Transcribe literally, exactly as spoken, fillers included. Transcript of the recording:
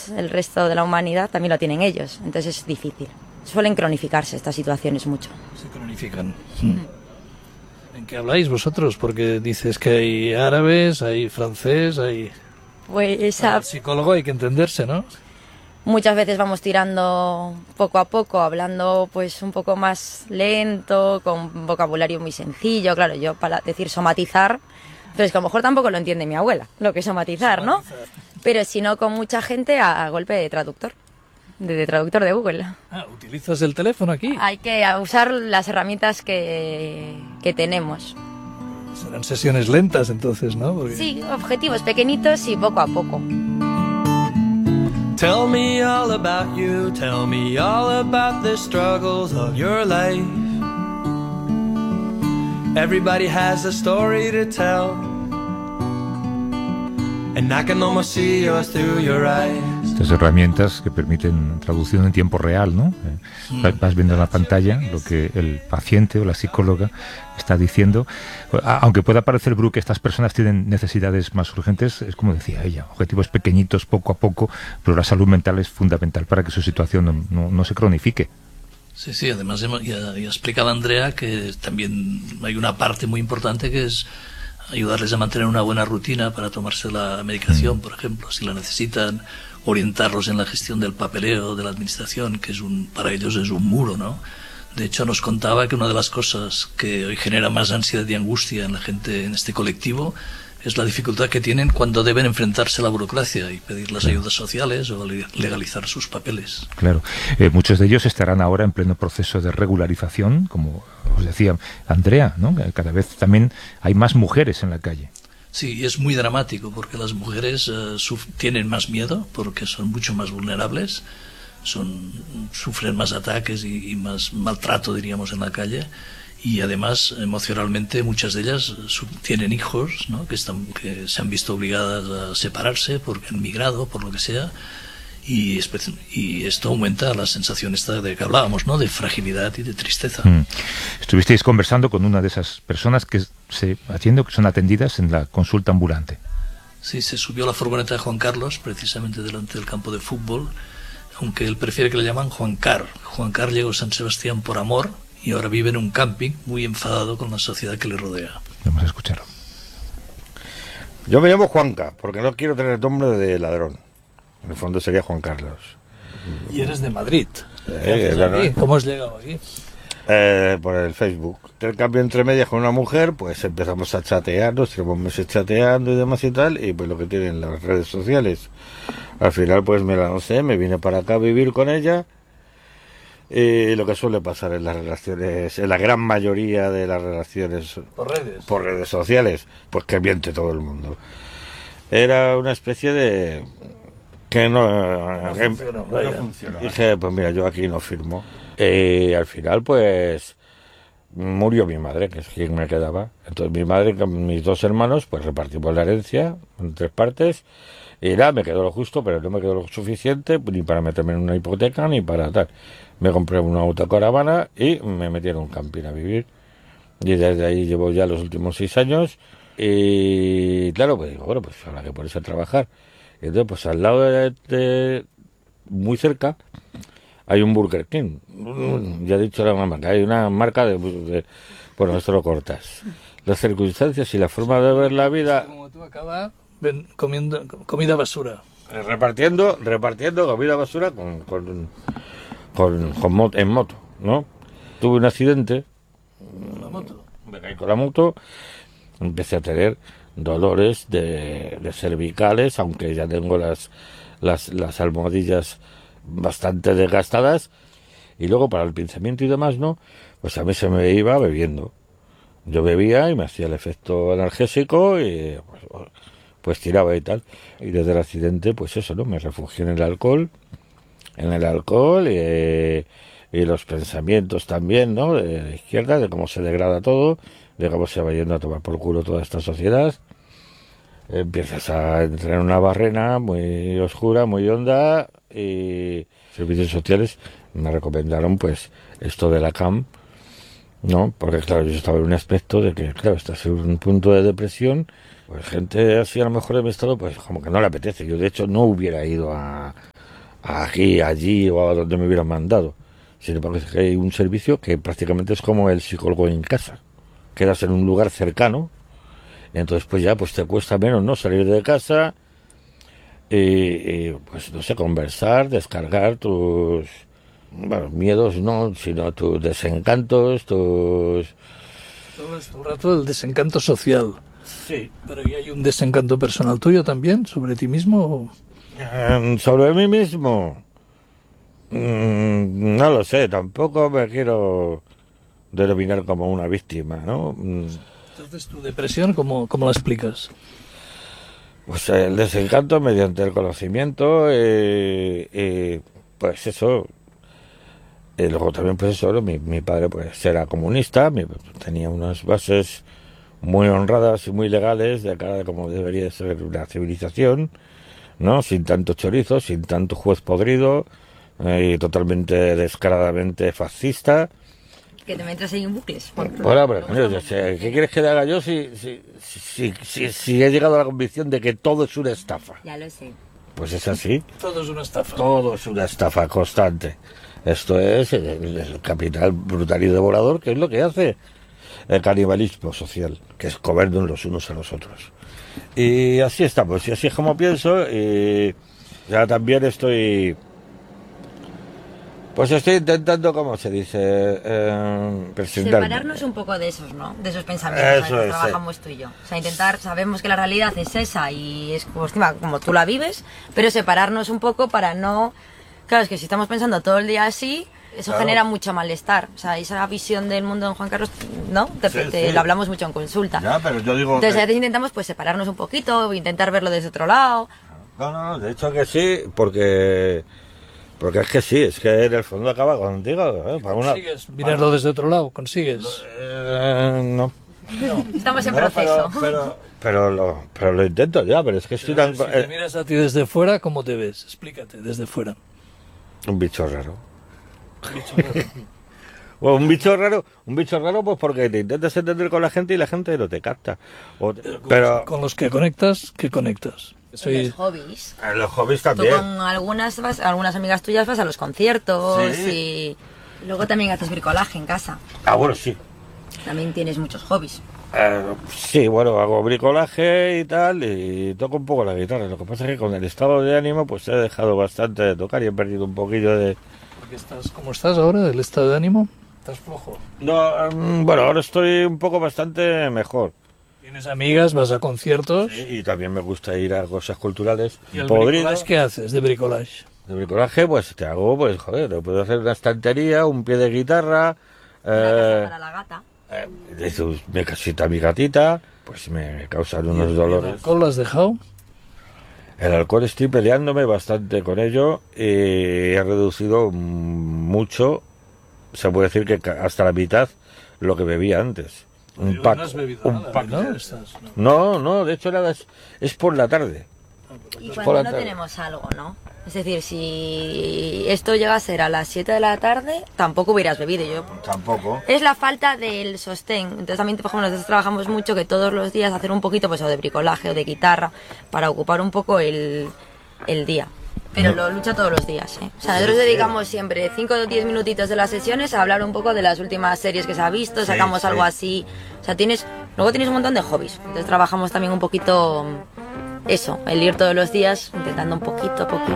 tenemos el resto de la humanidad, también lo tienen ellos. Entonces es difícil. Suelen cronificarse estas situaciones mucho. Se cronifican. Sí. ¿En qué habláis vosotros? Porque dices que hay árabes, hay francés, hay... Pues a... El psicólogo hay que entenderse, ¿no? Muchas veces vamos tirando poco a poco, hablando pues un poco más lento, con vocabulario muy sencillo. Claro, yo para decir somatizar, pero es que a lo mejor tampoco lo entiende mi abuela, lo que es somatizar, ¿no? Pero si no, con mucha gente a golpe de traductor, de, de traductor de Google. Ah, ¿utilizas el teléfono aquí? Hay que usar las herramientas que, que tenemos. Serán sesiones lentas entonces, ¿no? Porque... Sí, objetivos pequeñitos y poco a poco. Tell me all about you, tell me all about the struggles of your life. Everybody has a story to tell, and I can almost see yours through your eyes. Estas herramientas que permiten traducción en tiempo real, ¿no? Eh, vas viendo en la pantalla lo que el paciente o la psicóloga está diciendo. Aunque pueda parecer, Bru, que estas personas tienen necesidades más urgentes, es como decía ella, objetivos pequeñitos, poco a poco, pero la salud mental es fundamental para que su situación no, no, no se cronifique. Sí, sí, además ya, ya explicaba Andrea que también hay una parte muy importante que es ayudarles a mantener una buena rutina para tomarse la medicación, mm. por ejemplo, si la necesitan, orientarlos en la gestión del papeleo de la administración, que es un, para ellos es un muro, ¿no? De hecho, nos contaba que una de las cosas que hoy genera más ansiedad y angustia en la gente, en este colectivo, es la dificultad que tienen cuando deben enfrentarse a la burocracia y pedir las claro. ayudas sociales o legalizar sus papeles. Claro. Eh, muchos de ellos estarán ahora en pleno proceso de regularización, como os decía Andrea, ¿no? Cada vez también hay más mujeres en la calle. Sí, y es muy dramático porque las mujeres uh, tienen más miedo porque son mucho más vulnerables, son sufren más ataques y, y más maltrato, diríamos, en la calle. Y además, emocionalmente, muchas de ellas tienen hijos, ¿no? que, están, que se han visto obligadas a separarse porque han migrado, por lo que sea, y, y esto aumenta la sensación esta de que hablábamos, ¿no? de fragilidad y de tristeza. Mm. Estuvisteis conversando con una de esas personas que se atienden, que son atendidas en la consulta ambulante. Sí, se subió a la furgoneta de Juan Carlos, precisamente delante del campo de fútbol, aunque él prefiere que le llaman Juan Car. Juan Car llegó a San Sebastián por amor, y ahora vive en un camping muy enfadado con la sociedad que le rodea. Vamos a escucharlo. Yo me llamo Juanca, porque no quiero tener nombre de ladrón. En el fondo sería Juan Carlos. Y eres de Madrid. Eh, aquí? ¿Cómo has llegado aquí? Eh, por el Facebook. El cambio entre medias con una mujer, pues empezamos a chatear, nos tenemos meses chateando y demás y tal, y pues lo que tienen las redes sociales. Al final pues me la no sé, me vine para acá a vivir con ella. Y lo que suele pasar en las relaciones, en la gran mayoría de las relaciones por redes, por redes sociales, pues que miente todo el mundo. Era una especie de que no, no, que, funcionó, no funcionó. Dije, pues mira, yo aquí no firmo. Y al final, pues murió mi madre, que es quien me quedaba. Entonces mi madre con mis dos hermanos, pues repartimos la herencia en tres partes. Y nada, me quedó lo justo, pero no me quedó lo suficiente ni para meterme en una hipoteca ni para tal. Me compré una autocaravana y me metí en un camping a vivir. Y desde ahí llevo ya los últimos seis años. Y claro, pues digo, bueno, pues habrá que ponerse a trabajar. Y entonces, pues al lado de, de muy cerca, hay un Burger King. Ya he dicho la marca, hay una marca de, de bueno, esto lo cortas. Las circunstancias y la forma de ver la vida. Como tú acabas comiendo comida basura. Repartiendo, repartiendo comida basura con, con, con, con mot, en moto, ¿no? Tuve un accidente. ¿Con la moto? Me caí con la moto. Empecé a tener dolores de, de cervicales, aunque ya tengo las, las, las almohadillas bastante desgastadas. Y luego para el pinzamiento y demás, ¿no? Pues a mí se me iba bebiendo. Yo bebía y me hacía el efecto analgésico y pues, pues tiraba y tal. Y desde el accidente, pues eso, ¿no? Me refugié en el alcohol, en el alcohol y, y los pensamientos también, ¿no? De la izquierda, de cómo se degrada todo, de cómo se va yendo a tomar por culo toda esta sociedad. Empiezas a entrar en una barrena muy oscura, muy honda, y servicios sociales me recomendaron pues esto de la C A M, ¿no? Porque claro, yo estaba en un aspecto de que, claro, estás en un punto de depresión, pues gente así a lo mejor de mi estado, pues como que no le apetece. Yo de hecho no hubiera ido a, aquí, allí o a donde me hubieran mandado. Sin embargo, es que hay un servicio que prácticamente es como el psicólogo en casa. Quedas en un lugar cercano, y entonces pues ya pues te cuesta menos, ¿no? Salir de casa y, y pues no sé, conversar, descargar tus, bueno, miedos, no, sino tus desencantos, tus... Todo esto, un rato el desencanto social. Sí. Pero ¿y hay un desencanto personal tuyo también sobre ti mismo? Eh, sobre mí mismo, mm, no lo sé, tampoco me quiero denominar como una víctima, ¿no? Mm, Entonces, ¿tu depresión cómo, cómo la explicas? Pues el desencanto mediante el conocimiento, eh, eh, pues eso. Y luego también, pues eso, mi, mi padre pues era comunista, mi- tenía unas bases muy honradas y muy legales de cara de cómo debería ser una civilización, ¿no? Sin tanto chorizo, sin tanto juez podrido, eh, y totalmente descaradamente fascista. Que te metes ahí en bucles. Bueno, pero coño, yo sé, ¿qué quieres que le haga yo si, si, si, si, si he llegado a la convicción de que todo es una estafa? Ya lo sé. Pues es así. Todo es una estafa. Todo es una estafa constante. Esto es el, el capital brutal y devorador, que es lo que hace el canibalismo social, que es comernos los unos a los otros. Y así estamos, y así es como pienso, y ya también estoy... Pues estoy intentando, ¿cómo se dice? Eh, presentarme. Separarnos un poco de esos, ¿no? De esos pensamientos Eso que es, trabajamos tú y yo. O sea, intentar, sabemos que la realidad es esa y es como, encima, como tú la vives, pero separarnos un poco para no... Claro, es que si estamos pensando todo el día así, eso Claro. genera mucho malestar. O sea, esa visión del mundo de Juan Carlos, ¿no? Te, Sí, te- sí. lo hablamos mucho en consulta. Ya, pero yo digo... Entonces que- a veces intentamos pues separarnos un poquito, intentar verlo desde otro lado. No, no, no, de hecho que sí, porque... Porque es que sí, es que en el fondo acaba contigo. ¿eh? Para una... ¿Consigues mirarlo desde otro lado? ¿Consigues? Eh, no. Estamos en No, proceso. Pero, pero, pero lo, pero lo intento ya, pero es que estoy tan... Si te eh, miras a ti desde fuera, ¿cómo te ves? Explícate, desde fuera. un bicho raro. Bueno, un bicho raro, un bicho raro pues porque te intentas entender con la gente y la gente no te capta. O te- pero Con los que conectas, ¿qué conectas? Soy... Los hobbies. en los hobbies Tú también. con algunas, vas, algunas amigas tuyas vas a los conciertos Sí. y luego también haces bricolaje en casa. Ah, bueno, sí. También tienes muchos hobbies. Eh, sí, bueno, hago bricolaje y tal, y toco un poco la guitarra. Lo que pasa es que con el estado de ánimo, pues he dejado bastante de tocar y he perdido un poquillo de... ¿Por qué estás, ¿Cómo estás ahora? ¿El estado de ánimo? ¿Estás flojo? No, mm, bueno, ahora estoy un poco bastante mejor. ¿Tienes amigas? ¿Vas a conciertos? Sí, y también me gusta ir a cosas culturales. ¿Y el Podrido. bricolage qué haces de bricolage? De bricolaje, pues te hago, pues joder, te puedo hacer una estantería, un pie de guitarra, Una eh, casa para la gata. eh, de sus- mi casita, mi gatita, pues me causan unos ¿El dolores. alcohol lo has dejado? El alcohol estoy peleándome bastante con ello y he reducido mucho, se puede decir que ca- hasta la mitad lo que bebía antes. Un Pero pack, no has bebido un nada, pack. ¿no? Estás- no. No, no, de hecho nada, es, es por la tarde. Y por cuando la no tarde. tenemos algo, ¿no? Es decir, si esto llega a ser a las siete de la tarde, tampoco hubieras bebido. Yo Tampoco. es la falta del sostén. Entonces también, por ejemplo, nosotros trabajamos mucho que todos los días hacer un poquito pues o de bricolaje o de guitarra para ocupar un poco el, el día. Pero lo lucha todos los días, ¿eh? O sea, nosotros dedicamos siempre cinco o diez minutitos de las sesiones a hablar un poco de las últimas series que se ha visto, sacamos sí. algo así. O sea, tienes, luego tienes un montón de hobbies. Entonces trabajamos también un poquito eso, el ir todos los días intentando un poquito, poquito,